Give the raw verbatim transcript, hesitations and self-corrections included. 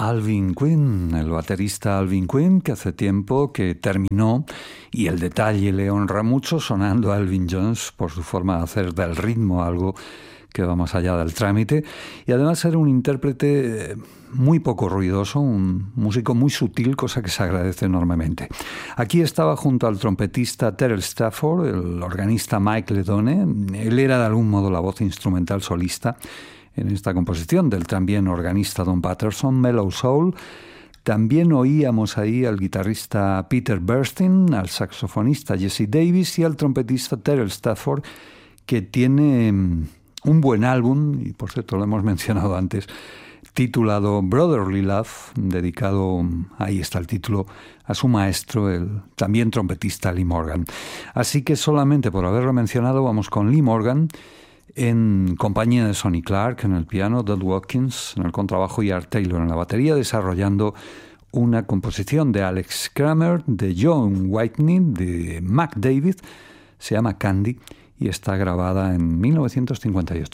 Alvin Queen, el baterista Alvin Queen, que hace tiempo que terminó, y el detalle le honra mucho, sonando a Elvin Jones por su forma de hacer del ritmo algo que va más allá del trámite, y además era un intérprete muy poco ruidoso, un músico muy sutil, cosa que se agradece enormemente. Aquí estaba junto al trompetista Terrell Stafford, el organista Mike Ledone. Él era de algún modo la voz instrumental solista en esta composición del también organista Don Patterson, Mellow Soul. También oíamos ahí al guitarrista Peter Bernstein, al saxofonista Jesse Davis y al trompetista Terrell Stafford, que tiene un buen álbum, y por cierto lo hemos mencionado antes, titulado Brotherly Love, dedicado, ahí está el título, a su maestro, el también trompetista Lee Morgan. Así que solamente por haberlo mencionado vamos con Lee Morgan, en compañía de Sonny Clark en el piano, Dud Watkins en el contrabajo y Art Taylor en la batería, desarrollando una composición de Alex Kramer, de John Whitney, de Mac David, se llama Candy y está grabada en mil novecientos cincuenta y ocho.